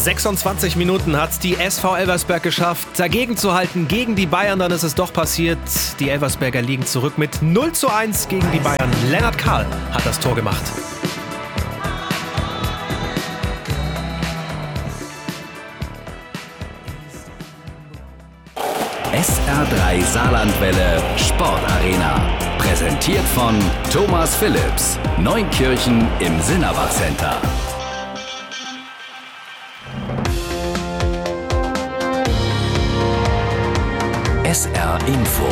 26 Minuten hat die SV Elversberg geschafft, dagegen zu halten gegen die Bayern. Dann ist es doch passiert. Die Elversberger liegen zurück mit 0:1 gegen die Bayern. Lennart Kahl hat das Tor gemacht. SR3 Saarlandwelle Sportarena. Präsentiert von Thomas Phillips. Neunkirchen im Sinnerbach Center. SR Info.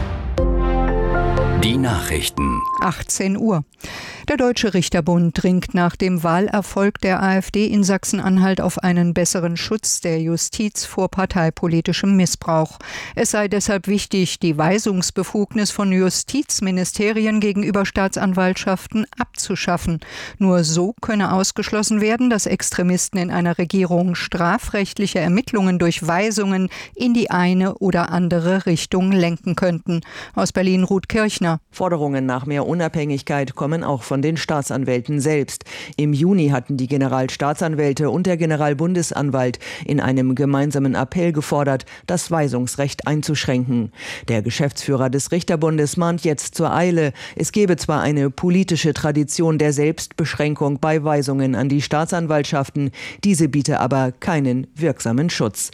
Die Nachrichten. 18 Uhr. Der Deutsche Richterbund dringt nach dem Wahlerfolg der AfD in Sachsen-Anhalt auf einen besseren Schutz der Justiz vor parteipolitischem Missbrauch. Es sei deshalb wichtig, die Weisungsbefugnis von Justizministerien gegenüber Staatsanwaltschaften abzuschaffen. Nur so könne ausgeschlossen werden, dass Extremisten in einer Regierung strafrechtliche Ermittlungen durch Weisungen in die eine oder andere Richtung lenken könnten. Aus Berlin Ruth Kirchner. Forderungen nach mehr Unabhängigkeit kommen auch von den Staatsanwälten selbst. Im Juni hatten die Generalstaatsanwälte und der Generalbundesanwalt in einem gemeinsamen Appell gefordert, das Weisungsrecht einzuschränken. Der Geschäftsführer des Richterbundes mahnt jetzt zur Eile. Es gebe zwar eine politische Tradition der Selbstbeschränkung bei Weisungen an die Staatsanwaltschaften, diese biete aber keinen wirksamen Schutz.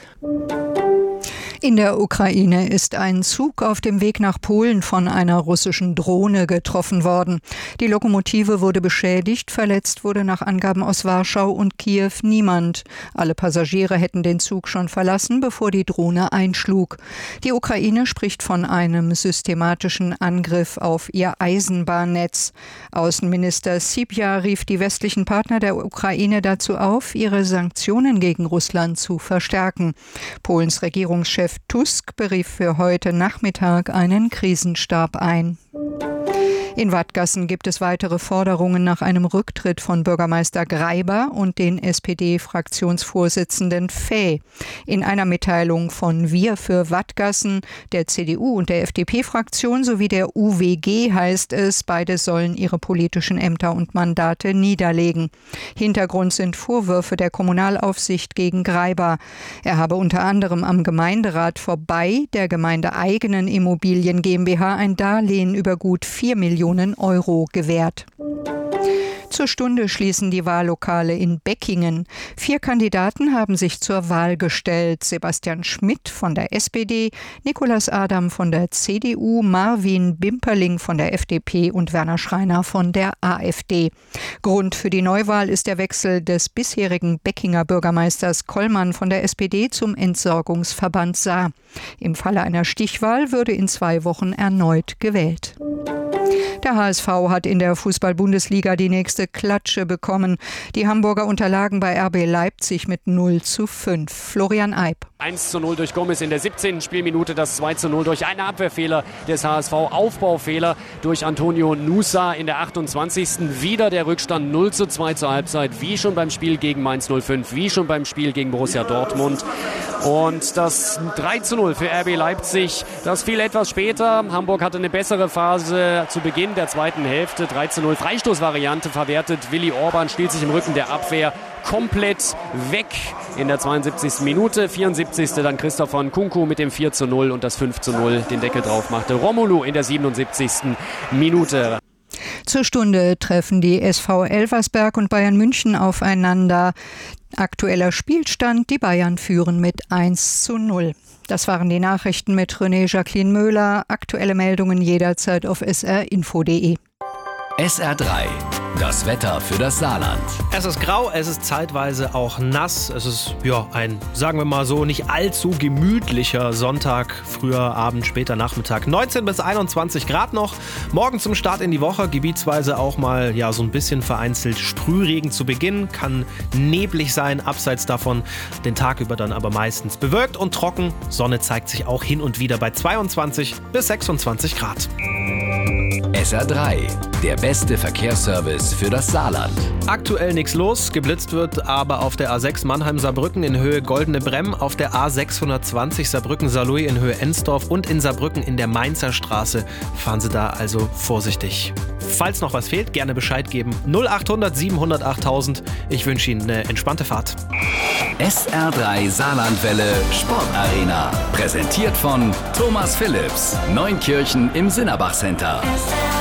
In der Ukraine ist ein Zug auf dem Weg nach Polen von einer russischen Drohne getroffen worden. Die Lokomotive wurde beschädigt, verletzt wurde nach Angaben aus Warschau und Kiew niemand. Alle Passagiere hätten den Zug schon verlassen, bevor die Drohne einschlug. Die Ukraine spricht von einem systematischen Angriff auf ihr Eisenbahnnetz. Außenminister Sypja rief die westlichen Partner der Ukraine dazu auf, ihre Sanktionen gegen Russland zu verstärken. Polens Regierungschef Tusk berief für heute Nachmittag einen Krisenstab ein. In Wadgassen gibt es weitere Forderungen nach einem Rücktritt von Bürgermeister Greiber und den SPD-Fraktionsvorsitzenden Fäh. In einer Mitteilung von Wir für Wadgassen, der CDU und der FDP-Fraktion sowie der UWG heißt es, beide sollen ihre politischen Ämter und Mandate niederlegen. Hintergrund sind Vorwürfe der Kommunalaufsicht gegen Greiber. Er habe unter anderem am Gemeinderat vorbei der gemeindeeigenen Immobilien GmbH ein Darlehen über gut 4 Millionen Euro gewährt. Zur Stunde schließen die Wahllokale in Beckingen. 4 Kandidaten haben sich zur Wahl gestellt. Sebastian Schmidt von der SPD, Nicolas Adam von der CDU, Marvin Bimperling von der FDP und Werner Schreiner von der AfD. Grund für die Neuwahl ist der Wechsel des bisherigen Beckinger Bürgermeisters Kollmann von der SPD zum Entsorgungsverband Saar. Im Falle einer Stichwahl würde in 2 Wochen erneut gewählt. Der HSV hat in der Fußball-Bundesliga die nächste Klatsche bekommen. Die Hamburger unterlagen bei RB Leipzig mit 0:5. Florian Eib. 1:0 durch Gomez in der 17. Spielminute, das 2:0 durch einen Abwehrfehler des HSV, Aufbaufehler durch Antonio Nusa in der 28. Wieder der Rückstand 0:2 zur Halbzeit, wie schon beim Spiel gegen Mainz 05, wie schon beim Spiel gegen Borussia Dortmund. Und das 3:0 für RB Leipzig, das fiel etwas später. Hamburg hatte eine bessere Phase zu Beginn der zweiten Hälfte. 3:0 Freistoßvariante verwertet. Willi Orban spielt sich im Rücken der Abwehr komplett weg in der 72. Minute. 74. dann Christopher Nkunku mit dem 4:0 und das 5:0 den Deckel drauf machte Romelu in der 77. Minute. Zur Stunde treffen die SV Elversberg und Bayern München aufeinander. Aktueller Spielstand, die Bayern führen mit 1:0. Das waren die Nachrichten mit René Jacqueline Möhler. Aktuelle Meldungen jederzeit auf srinfo.de. SR3, das Wetter für das Saarland. Es ist grau, es ist zeitweise auch nass. Es ist, ein, sagen wir mal so, nicht allzu gemütlicher Sonntag, früher Abend, später Nachmittag. 19 bis 21 Grad noch. Morgen zum Start in die Woche, gebietsweise auch mal so ein bisschen vereinzelt Sprühregen zu Beginn. Kann neblig sein, abseits davon den Tag über dann aber meistens bewölkt und trocken. Sonne zeigt sich auch hin und wieder bei 22 bis 26 Grad. SR3, der beste Verkehrsservice für das Saarland. Aktuell nichts los, geblitzt wird aber auf der A6 Mannheim-Saarbrücken in Höhe Goldene Bremm, auf der A620 Saarbrücken-Saarlouis in Höhe Ensdorf und in Saarbrücken in der Mainzer Straße. Fahren Sie da also vorsichtig. Falls noch was fehlt, gerne Bescheid geben. 0800 700 8000. Ich wünsche Ihnen eine entspannte Fahrt. SR3 Saarlandwelle Sportarena. Präsentiert von Thomas Philips. Neunkirchen im Sinnerbach Center.